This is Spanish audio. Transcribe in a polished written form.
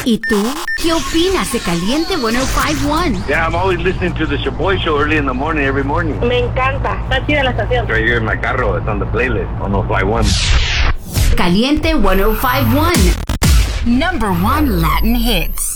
¿Y tú? ¿Qué opinas de Caliente 105.1? Yeah, I'm always listening to the Shaboy Show early in the morning, every morning. Me encanta. Está chida la estación. Right here in my carro. It's on the playlist. 105.1. Caliente 105.1. Number 1 Latin hits.